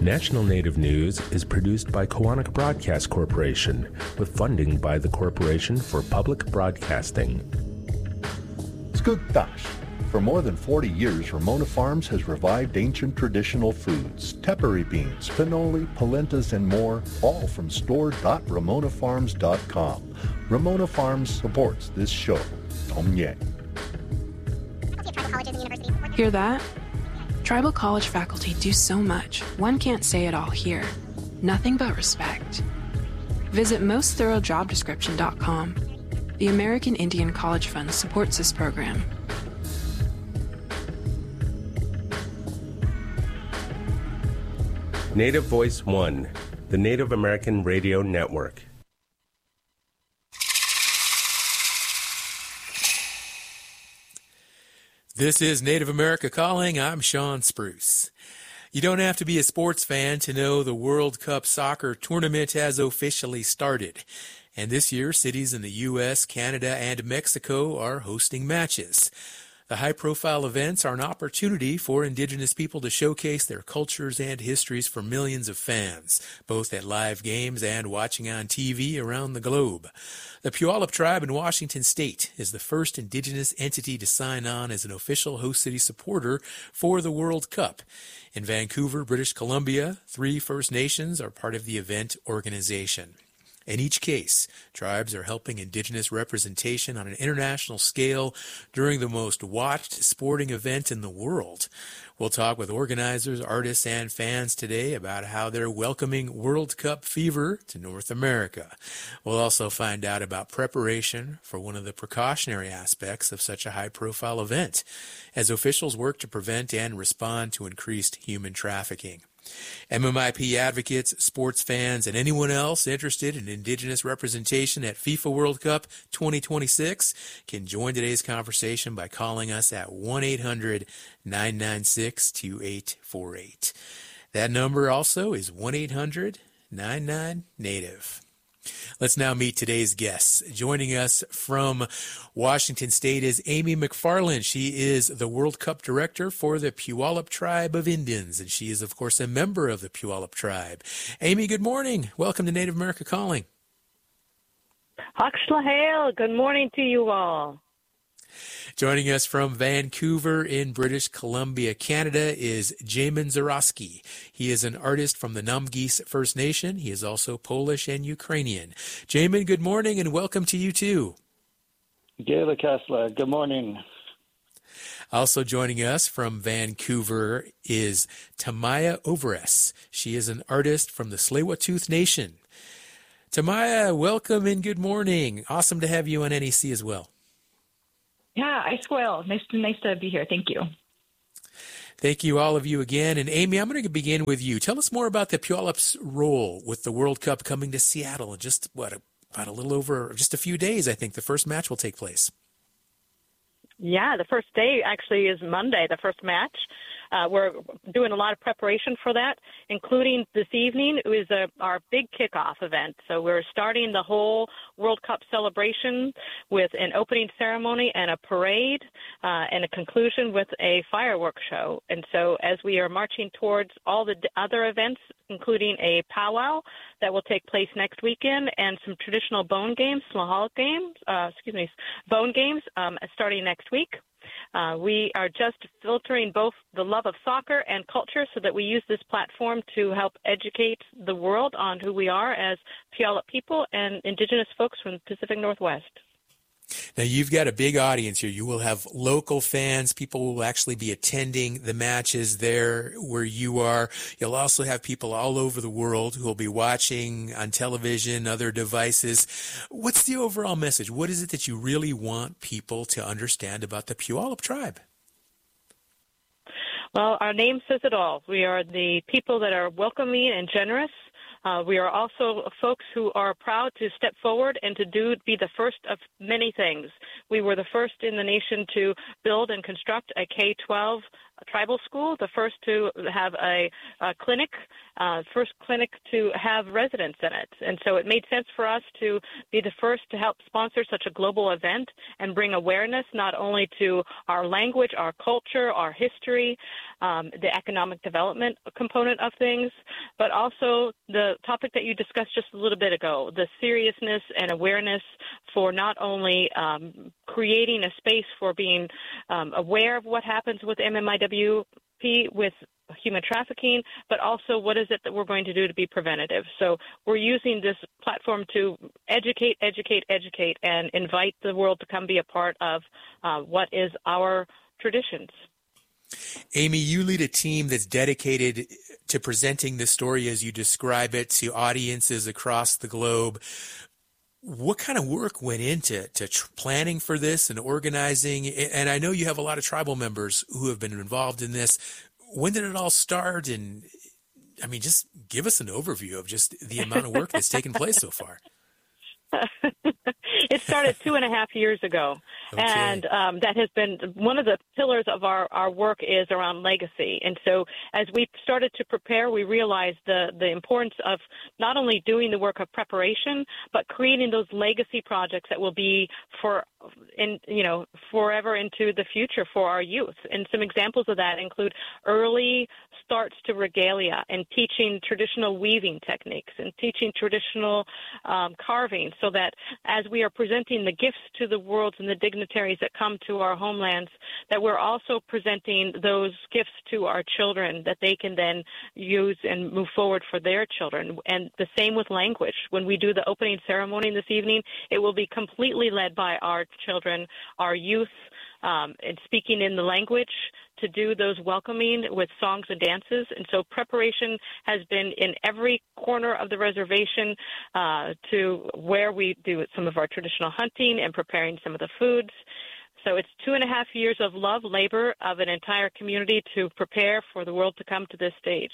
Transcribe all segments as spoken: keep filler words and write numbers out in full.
National Native News is produced by Koahnic Broadcast Corporation with funding by the Corporation for Public Broadcasting. Skugtash. For more than forty years, Ramona Farms has revived ancient traditional foods, tepary beans, pinole, polentas, and more, all from store dot ramona farms dot com. Ramona Farms supports this show. Tom Yang. Hear that? Tribal college faculty do so much, one can't say it all here. Nothing but respect. Visit most thorough job description dot com. The American Indian College Fund supports this program. Native Voice One, the Native American Radio Network. This is Native America Calling. I'm Sean Spruce. You don't have to be a sports fan to know the World Cup soccer tournament has officially started. And this year, cities in the U S, Canada, and Mexico are hosting matches. The high-profile events are an opportunity for Indigenous people to showcase their cultures and histories for millions of fans, both at live games and watching on T V around the globe. The Puyallup Tribe in Washington State is the first Indigenous entity to sign on as an official host city supporter for the World Cup. In Vancouver, British Columbia, three First Nations are part of the event organization. In each case, tribes are helping Indigenous representation on an international scale during the most watched sporting event in the world. We'll talk with organizers, artists, and fans today about how they're welcoming World Cup fever to North America. We'll also find out about preparation for one of the precautionary aspects of such a high-profile event, as officials work to prevent and respond to increased human trafficking. M M I P advocates, sports fans, and anyone else interested in Indigenous representation at FIFA World Cup twenty twenty-six can join today's conversation by calling us at one eight hundred nine nine six two eight four eight. That number also is one eight hundred nine nine native. Let's now meet today's guests. Joining us from Washington State is Amy McFarland. She is the World Cup director for the Puyallup Tribe of Indians, and she is, of course, a member of the Puyallup Tribe. Amy, good morning. Welcome to Native America Calling. Hakshla good morning to you all. Joining us from Vancouver in British Columbia, Canada, is Jamin Zarowski. He is an artist from the Namgis First Nation. He is also Polish and Ukrainian. Jamin, good morning and welcome to you too. Gayla Kessler, good morning. Also joining us from Vancouver is Tamaya Overes. She is an artist from the Tsleil-Waututh Nation. Tamaya, welcome and good morning. Awesome to have you on N E C as well. Yeah, I squeal. Nice to, nice to be here. Thank you. Thank you, all of you again. And Amy, I'm going to begin with you. Tell us more about the Puyallup's role with the World Cup coming to Seattle in just, what, about a little over, just a few days, I think the first match will take place. Yeah, the first day actually is Monday, the first match. Uh, we're doing a lot of preparation for that, including this evening is a, our big kickoff event. So we're starting the whole World Cup celebration with an opening ceremony and a parade uh, and a conclusion with a fireworks show. And so as we are marching towards all the other events, including a powwow that will take place next weekend and some traditional bone games, Slahal games, uh, excuse me, bone games um, starting next week. Uh, we are just filtering both the love of soccer and culture so that we use this platform to help educate the world on who we are as Puyallup people and Indigenous folks from the Pacific Northwest. Now, you've got a big audience here. You will have local fans. People will actually be attending the matches there where you are. You'll also have people all over the world who will be watching on television, other devices. What's the overall message? What is it that you really want people to understand about the Puyallup tribe? Well, our name says it all. We are the people that are welcoming and generous. Uh, we are also folks who are proud to step forward and to do be the first of many things. We were the first in the nation to build and construct a K twelve tribal school, the first to have a, a clinic, uh, first clinic to have residents in it. And so it made sense for us to be the first to help sponsor such a global event and bring awareness not only to our language, our culture, our history, um, the economic development component of things, but also the topic that you discussed just a little bit ago, the seriousness and awareness for not only um, creating a space for being um, aware of what happens with M M I W P, with human trafficking, but also what is it that we're going to do to be preventative. So we're using this platform to educate, educate, educate, and invite the world to come be a part of uh, what is our traditions. Amy, you lead a team that's dedicated to presenting the story as you describe it to audiences across the globe. What kind of work went into to tr- planning for this and organizing? And I know you have a lot of tribal members who have been involved in this. When did it all start? And I mean, just give us an overview of just the amount of work that's taken place so far. It started two and a half years ago, okay. and um, that has been one of the pillars of our, our work is around legacy. And so as we started to prepare, we realized the, the importance of not only doing the work of preparation, but creating those legacy projects that will be for in you know forever into the future for our youth. And some examples of that include early starts to regalia and teaching traditional weaving techniques and teaching traditional um, carving, so that as we are presenting the gifts to the world and the dignitaries that come to our homelands, that we're also presenting those gifts to our children that they can then use and move forward for their children. And the same with language. When we do the opening ceremony this evening, it will be completely led by our children, our youth, um, and speaking in the language to do those welcoming with songs and dances. And so preparation has been in every corner of the reservation uh, to where we do some of our traditional hunting and preparing some of the foods. So it's two and a half years of love, labor of an entire community to prepare for the world to come to this stage.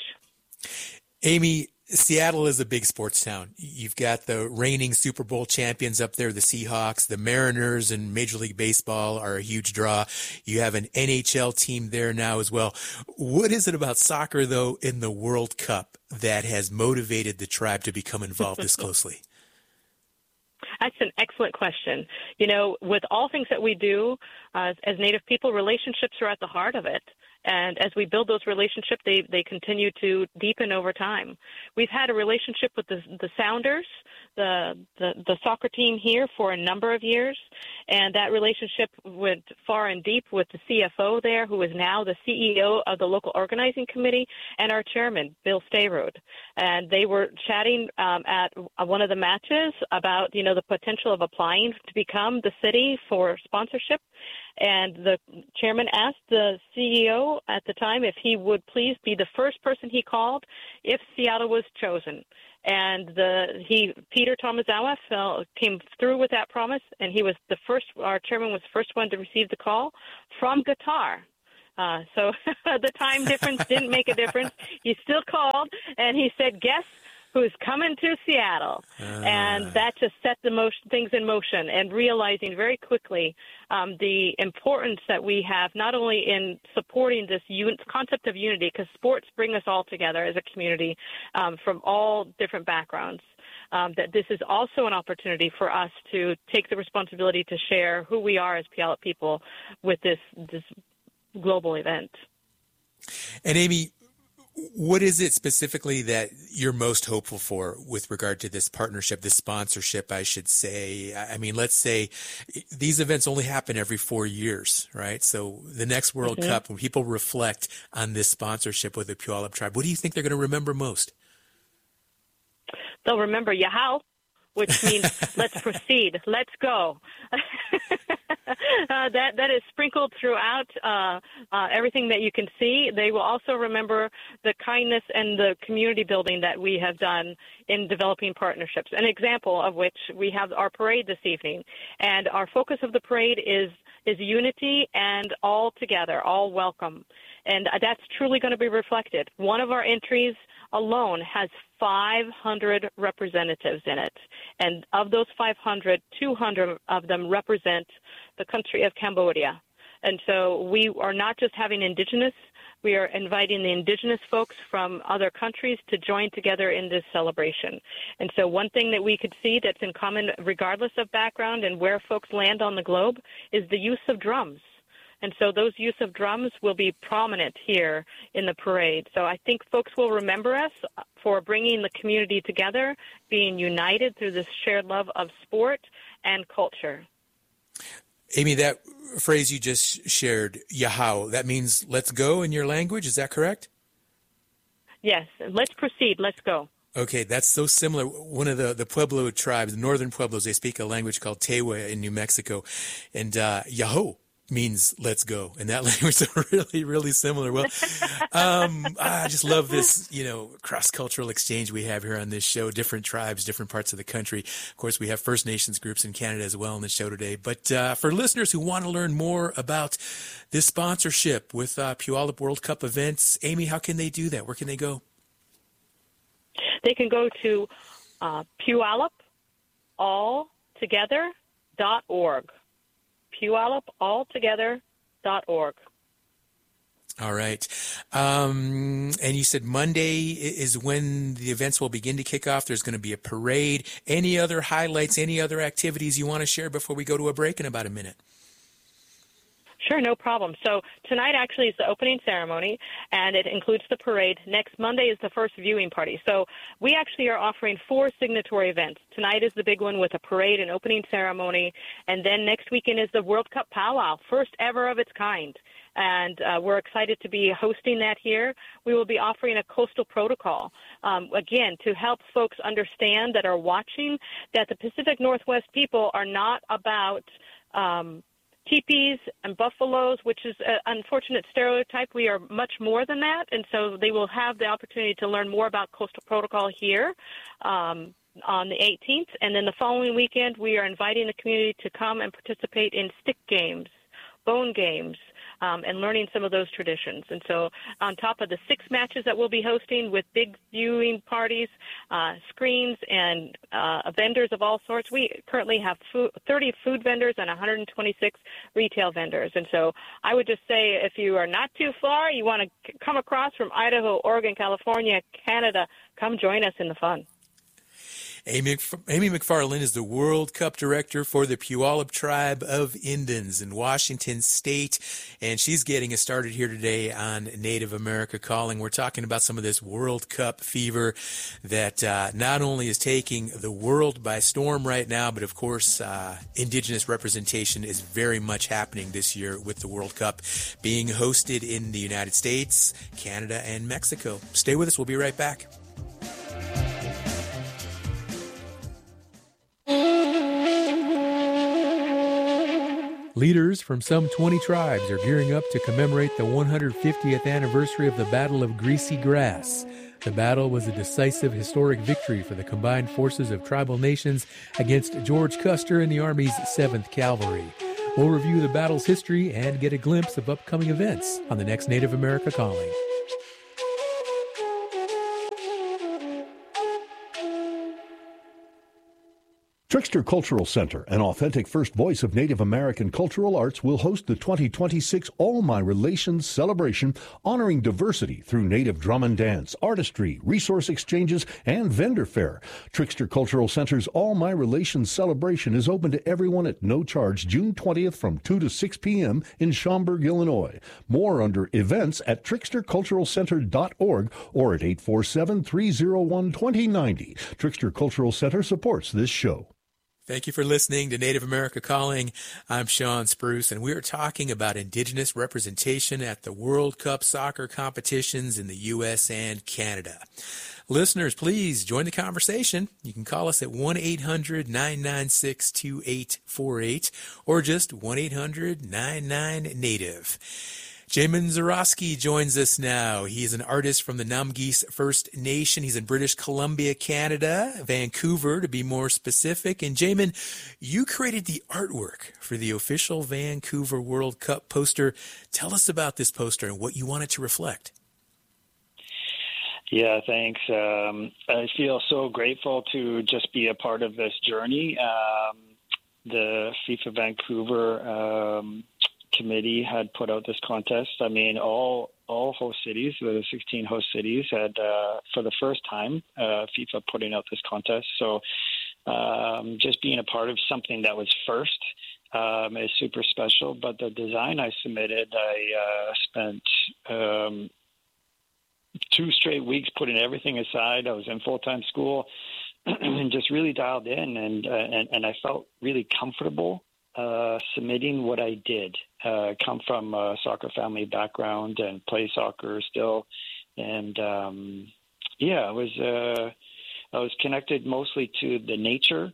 Amy, Seattle is a big sports town. You've got the reigning Super Bowl champions up there, the Seahawks. The Mariners in Major League Baseball are a huge draw. You have an N H L team there now as well. What is it about soccer, though, in the World Cup that has motivated the tribe to become involved this closely? That's an excellent question. You know, with all things that we do uh, as Native people, relationships are at the heart of it. And as we build those relationships, they, they continue to deepen over time. We've had a relationship with the, the Sounders, the, the, the soccer team here, for a number of years. And that relationship went far and deep with the C F O there, who is now the C E O of the local organizing committee, and our chairman, Bill Stayrode. And they were chatting um, at one of the matches about, you know, the potential of applying to become the city for sponsorship. And the chairman asked the C E O at the time if he would please be the first person he called if Seattle was chosen. And the he Peter Tomazawa fell, came through with that promise, and he was the first. Our chairman was the first one to receive the call from Qatar. Uh, so the time difference didn't make a difference. He still called, and he said, "Guess who's coming to Seattle?" Uh. And that just set the motion, things in motion, and realizing very quickly um, the importance that we have not only in supporting this un- concept of unity, because sports bring us all together as a community um, from all different backgrounds, um, that this is also an opportunity for us to take the responsibility to share who we are as Puyallup people with this this global event. And Amy, what is it specifically that you're most hopeful for with regard to this partnership, this sponsorship, I should say? I mean, let's say these events only happen every four years, right? So the next World mm-hmm. Cup, when people reflect on this sponsorship with the Puyallup tribe, what do you think they're going to remember most? They'll remember Yahau, which means let's proceed, let's go. uh, that that is sprinkled throughout uh, uh, everything that you can see. They will also remember the kindness and the community building that we have done in developing partnerships. An example of which, we have our parade this evening, and our focus of the parade is is unity and all together, all welcome. And that's truly going to be reflected. One of our entries alone has five hundred representatives in it. And of those five hundred, two hundred of them represent the country of Cambodia. And so we are not just having indigenous we are inviting the indigenous folks from other countries to join together in this celebration. And so one thing that we could see that's in common regardless of background and where folks land on the globe is the use of drums. And so those use of drums will be prominent here in the parade. So I think folks will remember us for bringing the community together, being united through this shared love of sport and culture. Amy, that phrase you just shared, Yahau, that means let's go in your language. Is that correct? Yes. Let's proceed. Let's go. Okay, that's so similar. One of the, the Pueblo tribes, the northern Pueblos, they speak a language called Tewa in New Mexico. And uh, Yahau means let's go. And that language is really, really similar. Well, um, I just love this, you know, cross-cultural exchange we have here on this show, different tribes, different parts of the country. Of course, we have First Nations groups in Canada as well on the show today. But uh, for listeners who want to learn more about this sponsorship with uh, Puyallup World Cup events, Amy, how can they do that? Where can they go? They can go to uh, Puyallup all together dot org. Puyallup all together dot org. All right. Um, and you said Monday is when the events will begin to kick off. There's going to be a parade. Any other highlights, any other activities you want to share before we go to a break in about a minute? Sure, no problem. So tonight actually is the opening ceremony, and it includes the parade. Next Monday is the first viewing party. So we actually are offering four signatory events. Tonight is the big one with a parade and opening ceremony, and then next weekend is the World Cup Powwow, first ever of its kind. And uh, we're excited to be hosting that here. We will be offering a coastal protocol, um, again, to help folks understand that are watching that the Pacific Northwest people are not about um, teepees and buffaloes, which is an unfortunate stereotype. We are much more than that, and so they will have the opportunity to learn more about coastal protocol here um, on the eighteenth. And then the following weekend, we are inviting the community to come and participate in stick games, bone games, um, and learning some of those traditions. And so on top of the six matches that we'll be hosting with big viewing parties, uh, screens, and uh, vendors of all sorts, we currently have food, thirty food vendors and one hundred twenty-six retail vendors. And so I would just say if you are not too far, you want to come across from Idaho, Oregon, California, Canada, come join us in the fun. Amy, Amy McFarland is the World Cup Director for the Puyallup Tribe of Indians in Washington State, and she's getting us started here today on Native America Calling. We're talking about some of this World Cup fever that uh, not only is taking the world by storm right now, but of course uh, Indigenous representation is very much happening this year with the World Cup being hosted in the United States, Canada, and Mexico. Stay with us. We'll be right back. Leaders from some twenty tribes are gearing up to commemorate the one hundred fiftieth anniversary of the Battle of Greasy Grass. The battle was a decisive historic victory for the combined forces of tribal nations against George Custer and the Army's seventh Cavalry. We'll review the battle's history and get a glimpse of upcoming events on the next Native America Calling. Trickster Cultural Center, an authentic first voice of Native American cultural arts, will host the twenty twenty-six All My Relations celebration, honoring diversity through Native drum and dance, artistry, resource exchanges, and vendor fair. Trickster Cultural Center's All My Relations celebration is open to everyone at no charge June twentieth from two to six p.m. in Schaumburg, Illinois. More under events at trickster cultural center dot org or at eight four seven, three oh one, two oh nine oh. Trickster Cultural Center supports this show. Thank you for listening to Native America Calling. I'm Sean Spruce, and we are talking about Indigenous representation at the World Cup soccer competitions in the U S and Canada. Listeners, please join the conversation. You can call us at one eight hundred, nine nine six, two eight four eight or just one eight hundred, nine nine, native. Jamin Zarowski joins us now. He's an artist from the Namgis First Nation. He's in British Columbia, Canada, Vancouver to be more specific. And Jamin, you created the artwork for the official Vancouver World Cup poster. Tell us about this poster and what you want it to reflect. Yeah, thanks. Um, I feel so grateful to just be a part of this journey. Um, the FIFA Vancouver um committee had put out this contest. I mean, all all host cities, the sixteen host cities, had uh, for the first time uh, FIFA putting out this contest. So um, just being a part of something that was first um, is super special. But the design I submitted, I uh, spent um, two straight weeks putting everything aside. I was in full-time school and just really dialed in, and uh, and, and I felt really comfortable uh, submitting what I did. Uh, come from a soccer family background and play soccer still, and um, yeah, I was uh, I was connected mostly to the nature,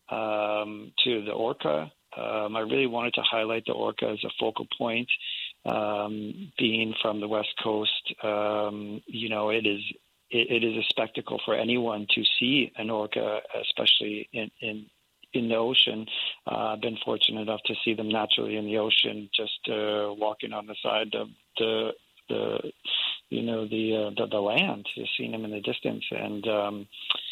um, to the orca. Um, I really wanted to highlight the orca as a focal point. Um, being from the West Coast, um, you know, it is it, it is a spectacle for anyone to see an orca, especially in, in in the ocean. Uh, I've been fortunate enough to see them naturally in the ocean, just uh, walking on the side of the the you know the uh, the, the land, just seeing them in the distance, and um,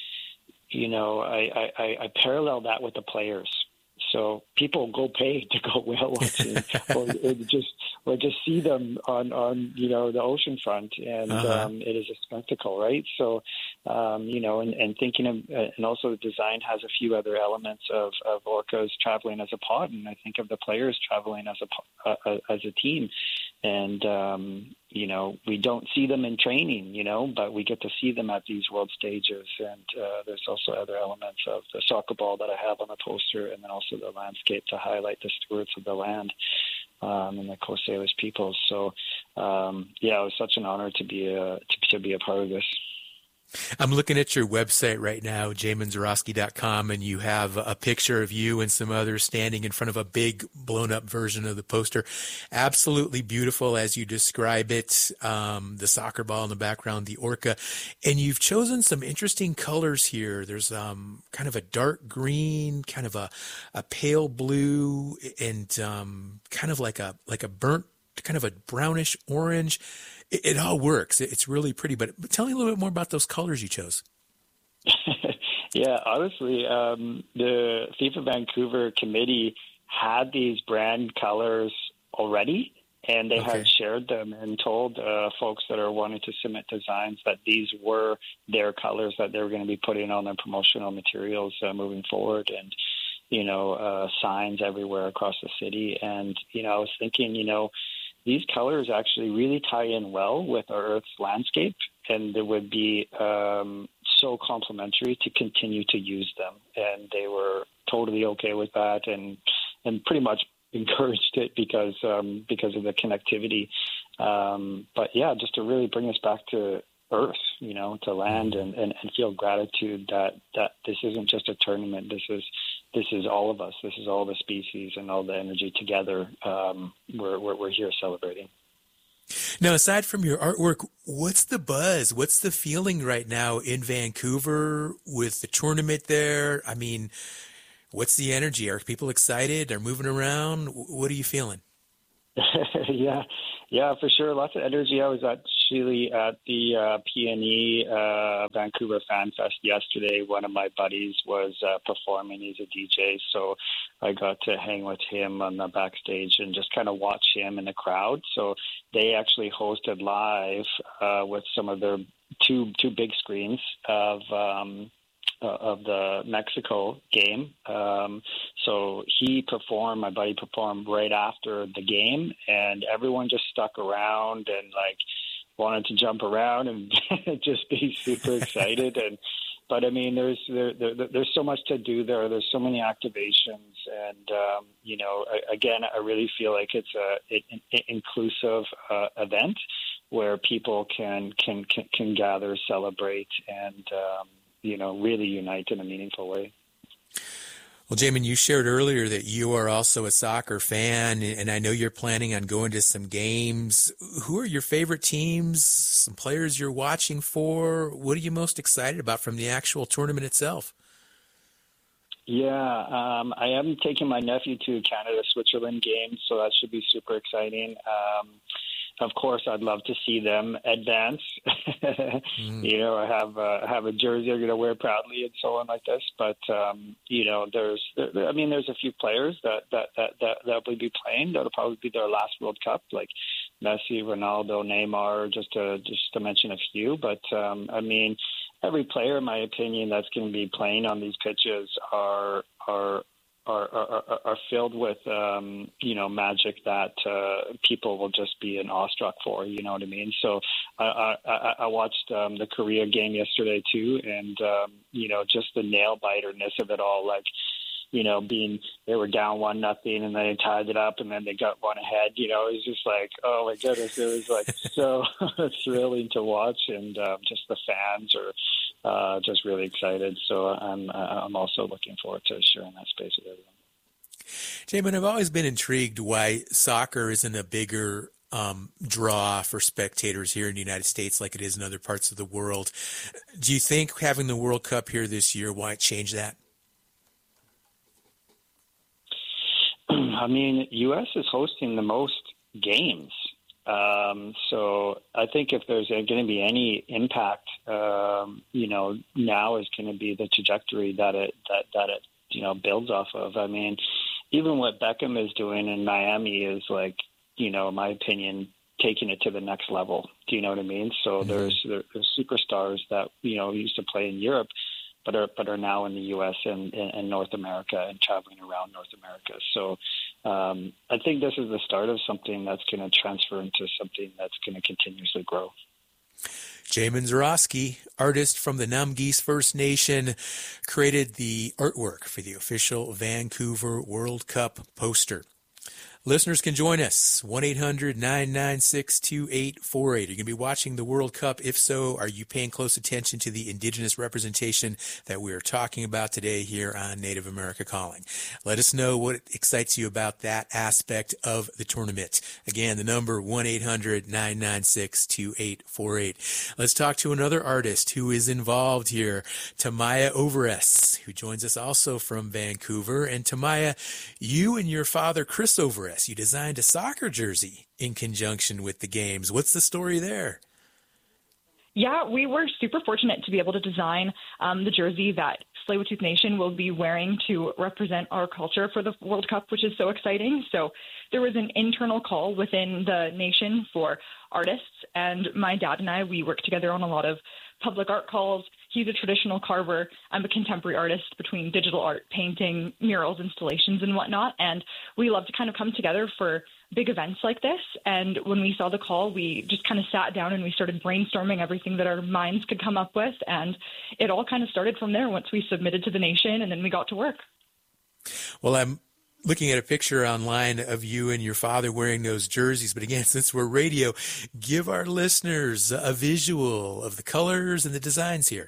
you know, I, I, I parallel that with the players. So people go pay to go whale watching, or, or just or just see them on, on you know the ocean front, and uh-huh. um, it is a spectacle, right? So um, you know, and, and thinking of, and also the design has a few other elements of, of orcas traveling as a pod, and I think of the players traveling as a uh, as a team, and um, you know, we don't see them in training, you know, but we get to see them at these world stages, and uh, there's also other elements of the soccer ball that I have on the poster, and then also the landscape to highlight the stewards of the land um, and the Coast Salish peoples. So, um, yeah, it was such an honor to be a, to, to be a part of this. I'm looking at your website right now, Jamin Zarovski dot com, and you have a picture of you and some others standing in front of a big blown-up version of the poster. Absolutely beautiful as you describe it, um, the soccer ball in the background, the orca. And you've chosen some interesting colors here. There's um, kind of a dark green, kind of a, a pale blue, and um, kind of like a like a burnt, kind of a brownish orange. It, it all works. It's really pretty. But, but tell me a little bit more about those colors you chose. Yeah, honestly, um, the FIFA Vancouver committee had these brand colors already, and they okay. had shared them and told uh, folks that are wanting to submit designs that these were their colors that they were going to be putting on their promotional materials uh, moving forward, and you know, uh, signs everywhere across the city. And you know, I was thinking, you know, these colors actually really tie in well with our Earth's landscape, and it would be um, so complementary to continue to use them. And they were totally okay with that, and and pretty much encouraged it because um, because of the connectivity. Um, but yeah, just to really bring us back to Earth, you know, to land, and, and, and feel gratitude that, that this isn't just a tournament. This is This is all of us. This is all the species and all the energy together. Um, we're, we're we're here celebrating. Now, aside from your artwork, what's the buzz? What's the feeling right now in Vancouver with the tournament there? I mean, what's the energy? Are people excited? Are moving around? What are you feeling? yeah, yeah, for sure. Lots of energy. I was actually at the uh, P N E uh, Vancouver Fan Fest yesterday. One of my buddies was uh, performing. He's a D J, so I got to hang with him on the backstage and just kind of watch him in the crowd. So they actually hosted live uh, with some of their two two big screens of um, of the Mexico game. Um, so he performed, my buddy performed right after the game, and everyone just stuck around and like wanted to jump around and just be super excited. And but I mean, there's there, there, there's so much to do there. There's so many activations, and um, you know, I, again, I really feel like it's a an, an inclusive uh, event where people can can can, can gather, celebrate, and um, you know, really unite in a meaningful way. Well, Jamin, you shared earlier that you are also a soccer fan, and I know you're planning on going to some games. Who are your favorite teams, some players you're watching for? What are you most excited about from the actual tournament itself? Yeah, um, I am taking my nephew to Canada-Switzerland games, so that should be super exciting. Um, of course, I'd love to see them advance. mm. You know, I have uh, have a jersey I'm going to wear proudly and so on like this. But um, you know, there's, there, I mean, there's a few players that that that that, that will be playing. That'll probably be their last World Cup, like Messi, Ronaldo, Neymar, just to just to mention a few. But um, I mean, every player, in my opinion, that's going to be playing on these pitches are are. Are, are are filled with um, you know magic that uh, people will just be in awestruck for. You know what I mean? So I I, I watched um, the Korea game yesterday too, and um, you know just the nail biterness of it all. Like you know, being they were down one nothing, and then they tied it up, and then they got one ahead. You know, it was just like, oh my goodness, it was like so thrilling to watch, and um, just the fans are uh, just really excited. So I'm I'm also looking forward to sharing that space with everyone. Jamin, I've always been intrigued why soccer isn't a bigger um, draw for spectators here in the United States like it is in other parts of the world. Do you think having the World Cup here this year might change that? I mean, U S is hosting the most games. Um, so I think if there's going to be any impact, um, you know, now is going to be the trajectory that it, that, that it, you know, builds off of. I mean, even what Beckham is doing in Miami is like, you know, in my opinion, taking it to the next level. Do you know what I mean? So mm-hmm. there's, there's superstars that, you know, used to play in Europe, but are but are now in the U S and, and North America and traveling around North America. So um, I think this is the start of something that's going to transfer into something that's going to continuously grow. Jamin Zarowski, artist from the Namgis First Nation, created the artwork for the official Vancouver World Cup poster. Listeners can join us, one eight hundred nine nine six two eight four eight. Are you going to be watching the World Cup? If so, are you paying close attention to the Indigenous representation that we are talking about today here on Native America Calling? Let us know what excites you about that aspect of the tournament. Again, the number one eight hundred nine nine six two eight four eight. Let's talk to another artist who is involved here, Tamaya Overess, who joins us also from Vancouver. And Tamaya, you and your father, Chris Overess, you designed a soccer jersey in conjunction with the games. What's the story there? Yeah, we were super fortunate to be able to design um, the jersey that Tsleil-Waututh Nation will be wearing to represent our culture for the World Cup, which is so exciting. So there was an internal call within the nation for artists, and my dad and I, we worked together on a lot of public art calls. He's a traditional carver. I'm a contemporary artist between digital art, painting, murals, installations, and whatnot. And we love to kind of come together for big events like this. And when we saw the call, we just kind of sat down and we started brainstorming everything that our minds could come up with. And it all kind of started from there once we submitted to the nation, and then we got to work. Well, I'm looking at a picture online of you and your father wearing those jerseys. But again, since we're radio, give our listeners a visual of the colors and the designs here.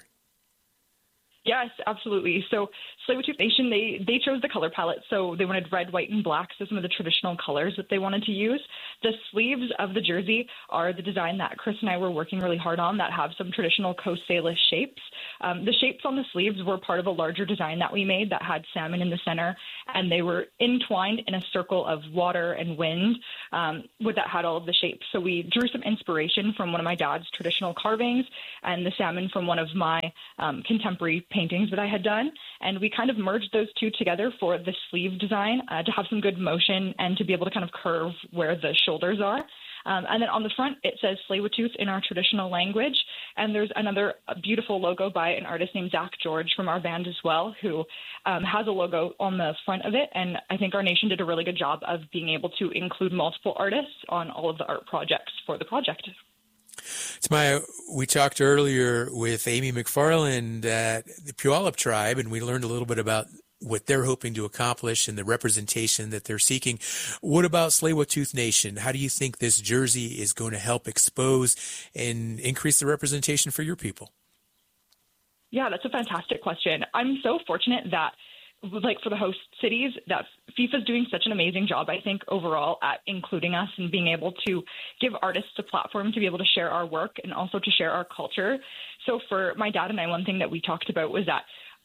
Yes, absolutely. So Tsleil-Waututh Nation, they, they chose the color palette. So they wanted red, white, and black, so some of the traditional colors that they wanted to use. The sleeves of the jersey are the design that Chris and I were working really hard on that have some traditional Coast Salish shapes. Um, the shapes on the sleeves were part of a larger design that we made that had salmon in the center, and they were entwined in a circle of water and wind um, with that had all of the shapes. So we drew some inspiration from one of my dad's traditional carvings and the salmon from one of my um, contemporary paintings that I had done, and we kind of merged those two together for the sleeve design uh, to have some good motion and to be able to kind of curve where the shoulders are. Um, and then on the front, it says Tsleil-Waututh in our traditional language. And there's another beautiful logo by an artist named Zach George from our band as well, who um, has a logo on the front of it. And I think our nation did a really good job of being able to include multiple artists on all of the art projects for the project. Tamaya, we talked earlier with Amy McFarland at the Puyallup tribe, and we learned a little bit about what they're hoping to accomplish and the representation that they're seeking. What about Tsleil-Waututh Nation? How do you think this jersey is going to help expose and increase the representation for your people? Yeah, that's a fantastic question. I'm so fortunate that, like for the host cities, that FIFA is doing such an amazing job, I think, overall at including us and being able to give artists a platform to be able to share our work and also to share our culture. So for my dad and I, one thing that we talked about was that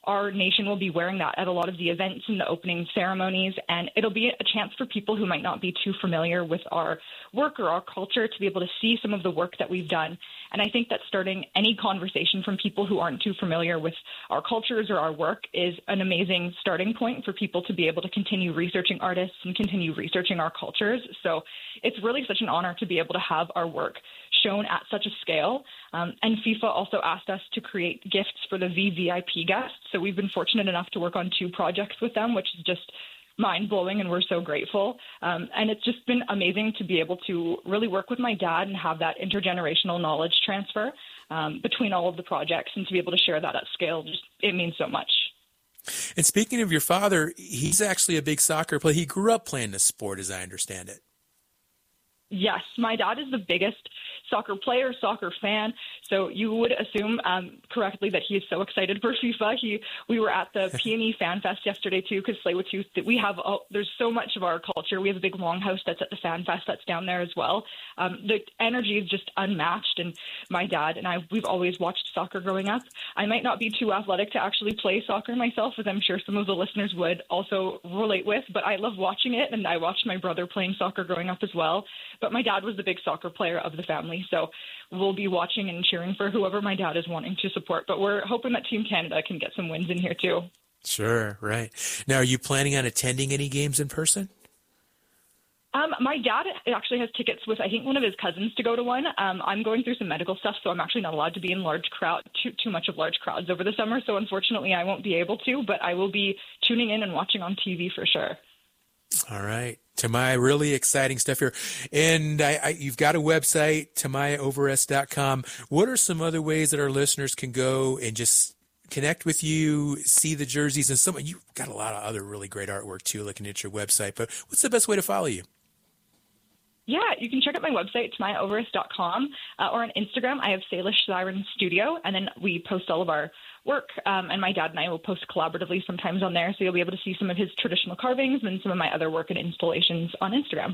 our nation will be wearing that at a lot of the events and the opening ceremonies, and it'll be a chance for people who might not be too familiar with our work or our culture to be able to see some of the work that we've done. And I think that starting any conversation from people who aren't too familiar with our cultures or our work is an amazing starting point for people to be able to continue researching artists and continue researching our cultures. So it's really such an honor to be able to have our work shown at such a scale. Um, and FIFA also asked us to create gifts for the V V I P guests. So we've been fortunate enough to work on two projects with them, which is just mind-blowing, and we're so grateful. Um, and it's just been amazing to be able to really work with my dad and have that intergenerational knowledge transfer um, between all of the projects, and to be able to share that at scale, just it means so much. And speaking of your father, he's actually a big soccer player. He grew up playing this sport, as I understand it. Yes, my dad is the biggest soccer player, soccer fan. So you would assume um, correctly that he is so excited for FIFA. He, we were at the P and E Fan Fest yesterday too, because Tsleil-Waututh, we have uh, there's so much of our culture. We have a big longhouse that's at the Fan Fest that's down there as well. Um, the energy is just unmatched, and my dad and I, we've always watched soccer growing up. I might not be too athletic to actually play soccer myself, as I'm sure some of the listeners would also relate with, but I love watching it, and I watched my brother playing soccer growing up as well. But my dad was the big soccer player of the family, so we'll be watching and cheering for whoever my dad is wanting to support. But we're hoping that Team Canada can get some wins in here too. Sure, right. Now, are you planning on attending any games in person? Um, my dad actually has tickets with, I think, one of his cousins to go to one. Um, I'm going through some medical stuff, so I'm actually not allowed to be in large crowd, too, too much of large crowds over the summer. So unfortunately, I won't be able to, but I will be tuning in and watching on T V for sure. All right. Tamaya, really exciting stuff here. And I, I, you've got a website, tamaya overest dot com. What are some other ways that our listeners can go and just connect with you, see the jerseys, and some? You've got a lot of other really great artwork too, looking at your website. But what's the best way to follow you? Yeah, you can check out my website, tamaya overest dot com, uh, or on Instagram. I have Salish Siren Studio, and then we post all of our work, um, and my dad and I will post collaboratively sometimes on there, so you'll be able to see some of his traditional carvings and some of my other work and installations on Instagram.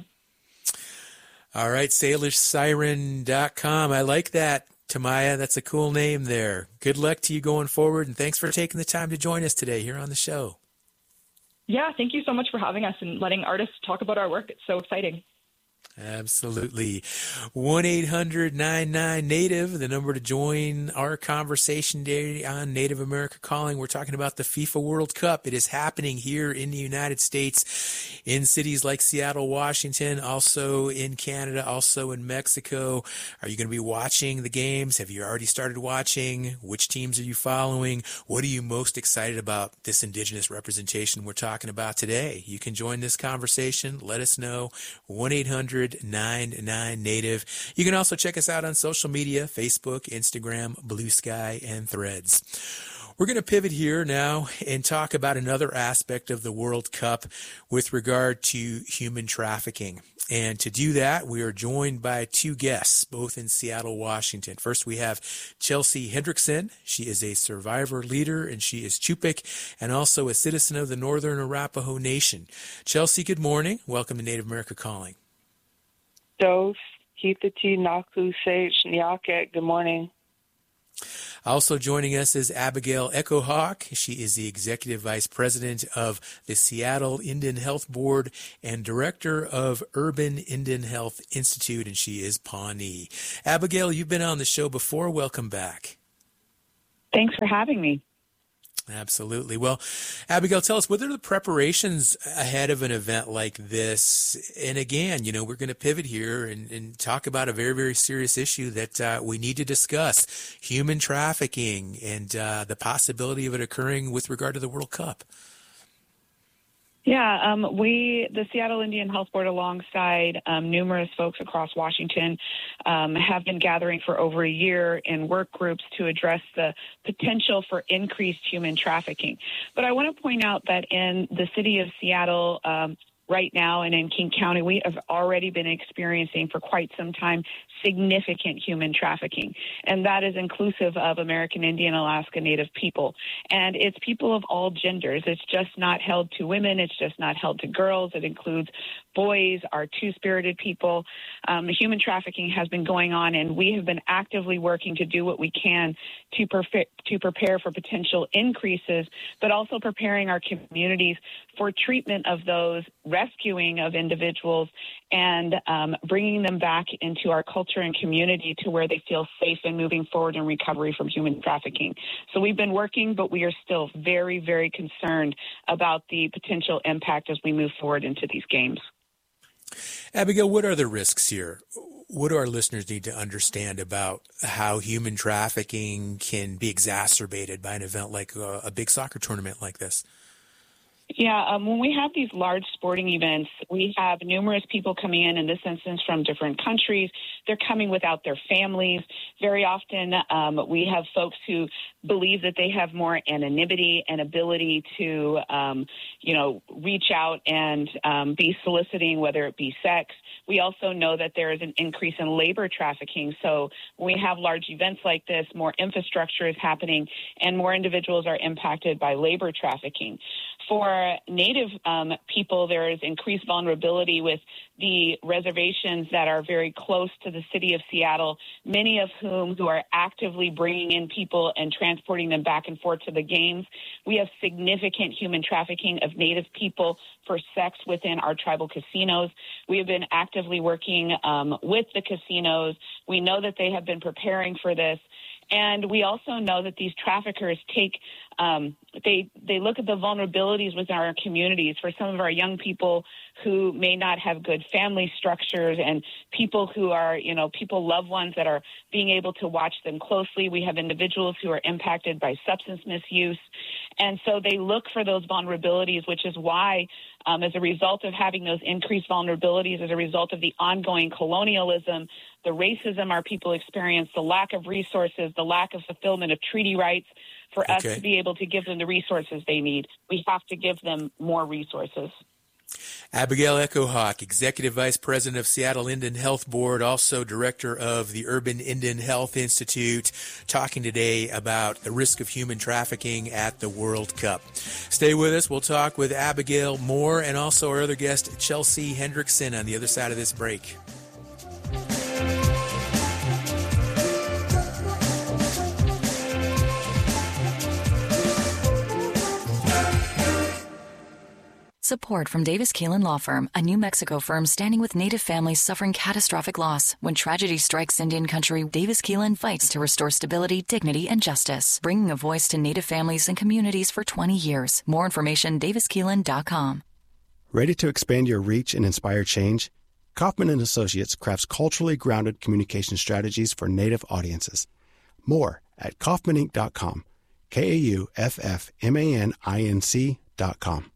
All right, salish siren dot com. I like that, Tamaya. That's a cool name there. Good luck to you going forward, and thanks for taking the time to join us today here on the show. Yeah, thank you so much for having us and letting artists talk about our work. It's so exciting. Absolutely. one eight hundred nine nine native, the number to join our conversation today on Native America Calling. We're talking about the FIFA World Cup. It is happening here in the United States, in cities like Seattle, Washington, also in Canada, also in Mexico. Are you going to be watching the games? Have you already started watching? Which teams are you following? What are you most excited about this Indigenous representation we're talking about today? You can join this conversation. Let us know. one eight hundred nine nine native. You can also check us out on social media, Facebook, Instagram, Blue Sky, and Threads. We're going to pivot here now and talk about another aspect of the World Cup with regard to human trafficking. And to do that, we are joined by two guests, both in Seattle, Washington. First, we have Chelsea Hendrickson. She is a survivor leader, and she is Chupik, and also a citizen of the Northern Arapaho Nation. Chelsea, good morning. Welcome to Native America Calling. Dove, Hithati, Naku, Sage, Nyaket, good morning. Also joining us is Abigail Echohawk. She is the Executive Vice President of the Seattle Indian Health Board and Director of Urban Indian Health Institute, and she is Pawnee. Abigail, you've been on the show before. Welcome back. Thanks for having me. Absolutely. Well, Abigail, tell us, what are the preparations ahead of an event like this? And again, you know, we're going to pivot here and, and talk about a very, very serious issue that uh, we need to discuss, human trafficking and uh, the possibility of it occurring with regard to the World Cup. Yeah, um, we, the Seattle Indian Health Board, alongside um, numerous folks across Washington, um, have been gathering for over a year in work groups to address the potential for increased human trafficking. But I want to point out that in the city of Seattle, um, right now and in King County, we have already been experiencing for quite some time significant human trafficking. And that is inclusive of American Indian, Alaska Native people. And it's people of all genders. It's just not held to women. It's just not held to girls. It includes boys, our two-spirited people. Um, human trafficking has been going on, and we have been actively working to do what we can to, perfe- to prepare for potential increases, but also preparing our communities for treatment of those, rescuing of individuals, and um, bringing them back into our culture and community to where they feel safe and moving forward in recovery from human trafficking. So we've been working, but we are still very, very concerned about the potential impact as we move forward into these games. Abigail, what are the risks here? What do our listeners need to understand about how human trafficking can be exacerbated by an event like a, a big soccer tournament like this? Yeah, um, when we have these large sporting events, we have numerous people coming in, in this instance, from different countries. They're coming without their families. Very often um, we have folks who believe that they have more anonymity and ability to, um, you know, reach out and um, be soliciting, whether it be sex. We also know that there is an increase in labor trafficking. So when we have large events like this, more infrastructure is happening and more individuals are impacted by labor trafficking. For Native um, people, there is increased vulnerability with the reservations that are very close to the city of Seattle, many of whom who are actively bringing in people and transporting them back and forth to the games. We have significant human trafficking of Native people for sex within our tribal casinos. We have been actively working um, with the casinos. We know that they have been preparing for this. And we also know that these traffickers take, um, they they look at the vulnerabilities within our communities. For some of our young people who may not have good family structures and people who are, you know, people, loved ones that are being able to watch them closely. We have individuals who are impacted by substance misuse. And so they look for those vulnerabilities, which is why, um, as a result of having those increased vulnerabilities, as a result of the ongoing colonialism, the racism our people experience, the lack of resources, the lack of fulfillment of treaty rights, for okay. us to be able to give them the resources they need, we have to give them more resources. Abigail Echo Hawk, Executive Vice President of Seattle Indian Health Board, also Director of the Urban Indian Health Institute, talking today about the risk of human trafficking at the World Cup. Stay with us. We'll talk with Abigail more and also our other guest, Chelsea Hendrickson, on the other side of this break. Support from Davis Keelan Law Firm, a New Mexico firm standing with Native families suffering catastrophic loss. When tragedy strikes Indian country, Davis Keelan fights to restore stability, dignity, and justice, bringing a voice to Native families and communities for twenty years. More information, davis keelan dot com. Ready to expand your reach and inspire change? Kaufman and Associates crafts culturally grounded communication strategies for Native audiences. More at kaufman inc dot com. K A U F F M A N I N C dot com.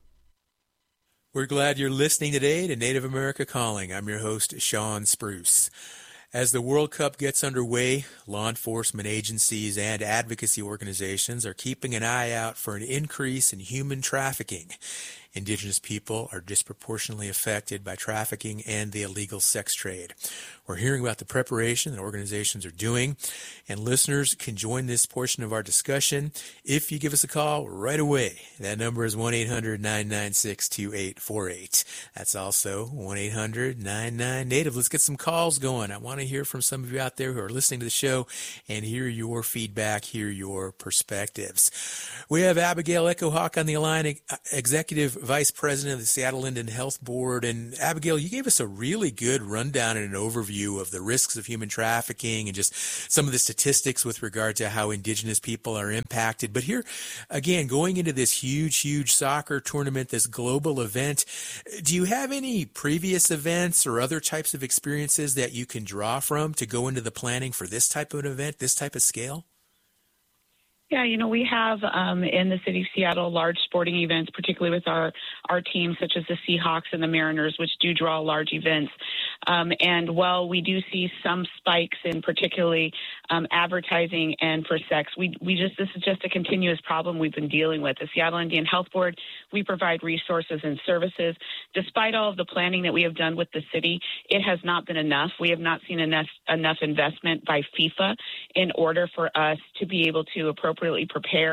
We're glad you're listening today to Native America Calling. I'm your host, Sean Spruce. As the World Cup gets underway, law enforcement agencies and advocacy organizations are keeping an eye out for an increase in human trafficking. Indigenous people are disproportionately affected by trafficking and the illegal sex trade. We're hearing about the preparation that organizations are doing, and listeners can join this portion of our discussion if you give us a call right away. That number is one eight hundred nine nine six two eight four eight. That's also one eight hundred nine nine Native. Let's get some calls going. I want to hear from some of you out there who are listening to the show and hear your feedback, hear your perspectives. We have Abigail Echo Hawk on the line, Executive Vice President of the Seattle Indian Health Board. And Abigail, you gave us a really good rundown and an overview of the risks of human trafficking and just some of the statistics with regard to how Indigenous people are impacted. But here, again, going into this huge, huge soccer tournament, this global event, do you have any previous events or other types of experiences that you can draw from to go into the planning for this type of an event, this type of scale? Yeah, you know, we have um, in the city of Seattle large sporting events, particularly with our, our teams such as the Seahawks and the Mariners, which do draw large events. Um, and while we do see some spikes in particularly um, advertising and for sex, we, we just this is just a continuous problem we've been dealing with. The Seattle Indian Health Board, we provide resources and services. Despite all of the planning that we have done with the city, it has not been enough. We have not seen enough, enough investment by FIFA in order for us to be able to appropriately prepare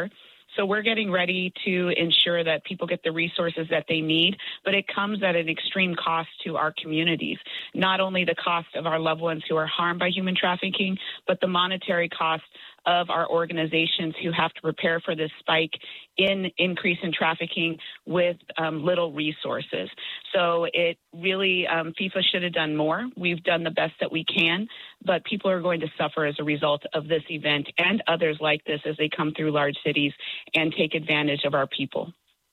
So we're getting ready to ensure that people get the resources that they need, but it comes at an extreme cost to our communities. Not only the cost of our loved ones who are harmed by human trafficking, but the monetary cost of our organizations who have to prepare for this spike in increase in trafficking with um, little resources. So it really, um, FIFA should have done more. We've done the best that we can, but people are going to suffer as a result of this event and others like this as they come through large cities and take advantage of our people.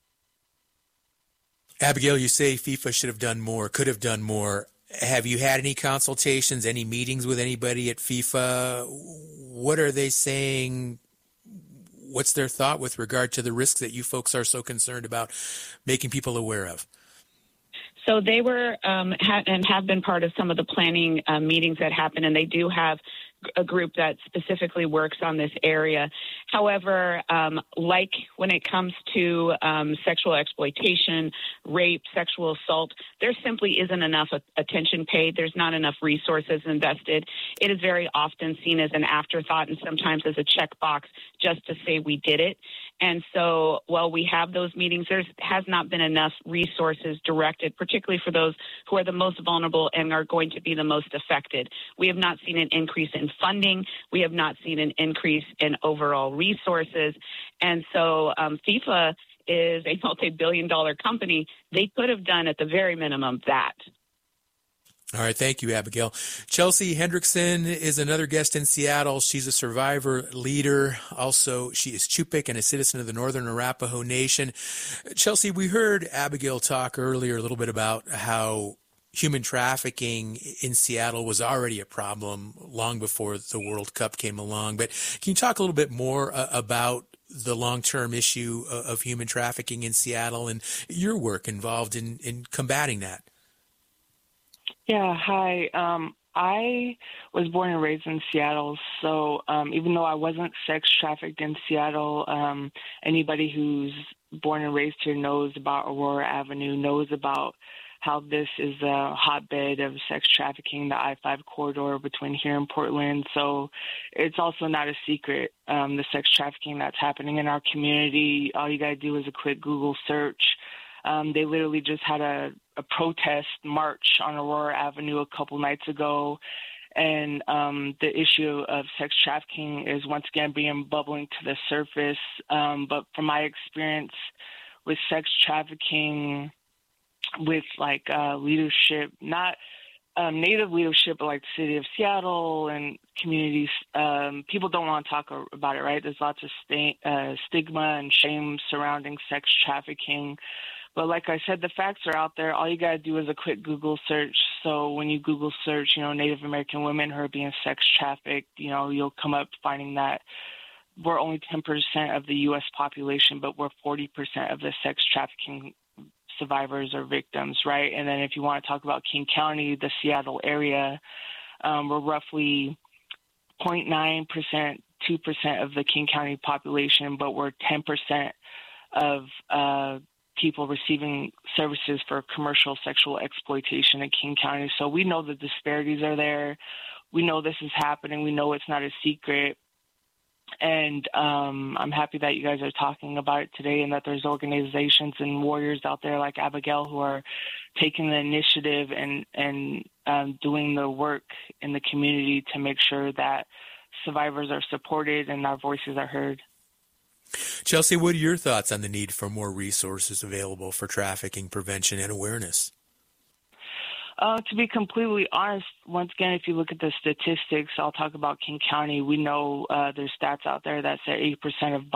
Abigail, you say FIFA should have done more, could have done more. Have you had any consultations, any meetings with anybody at FIFA? What are they saying? What's their thought with regard to the risks that you folks are so concerned about making people aware of? So they were um, ha- and have been part of some of the planning uh, meetings that happen, and they do have a group that specifically works on this area. However, um, like when it comes to um, sexual exploitation, rape, sexual assault, there simply isn't enough attention paid. There's not enough resources invested. It is very often seen as an afterthought and sometimes as a checkbox just to say we did it. And so while we have those meetings, there has not been enough resources directed, particularly for those who are the most vulnerable and are going to be the most affected. We have not seen an increase in funding. We have not seen an increase in overall resources. And so um, FIFA is a multi-billion dollar company. They could have done at the very minimum that. All right. Thank you, Abigail. Chelsea Hendrickson is another guest in Seattle. She's a survivor leader. Also, she is Chupik and a citizen of the Northern Arapaho Nation. Chelsea, we heard Abigail talk earlier a little bit about how human trafficking in Seattle was already a problem long before the World Cup came along. But can you talk a little bit more uh, about the long-term issue of human trafficking in Seattle and your work involved in, in combating that? Yeah, hi. Um, I was born and raised in Seattle, so um, even though I wasn't sex trafficked in Seattle, um, anybody who's born and raised here knows about Aurora Avenue, knows about how this is a hotbed of sex trafficking, the I five corridor between here and Portland. So it's also not a secret, um, the sex trafficking that's happening in our community. All you got to do is a quick Google search. Um, they literally just had a, a protest march on Aurora Avenue a couple nights ago. And um, the issue of sex trafficking is once again being bubbling to the surface. Um, but from my experience with sex trafficking, with like uh, leadership, not um, Native leadership, but like the city of Seattle and communities, um, people don't want to talk about it, right? There's lots of st- uh, stigma and shame surrounding sex trafficking. But like I said, the facts are out there. All you got to do is a quick Google search. So when you Google search, you know, Native American women who are being sex trafficked, you know, you'll come up finding that we're only ten percent of the U S population, but we're forty percent of the sex trafficking survivors or victims, right? And then if you want to talk about King County, the Seattle area, um, we're roughly zero point nine percent, two percent of the King County population, but we're ten percent of uh, people receiving services for commercial sexual exploitation in King County. So we know the disparities are there. We know this is happening. We know it's not a secret. And um, I'm happy that you guys are talking about it today and that there's organizations and warriors out there like Abigail who are taking the initiative and, and um, doing the work in the community to make sure that survivors are supported and our voices are heard. Chelsea, what are your thoughts on the need for more resources available for trafficking prevention and awareness? Uh, to be completely honest, once again, if you look at the statistics, I'll talk about King County. We know uh, there's stats out there that say eighty percent of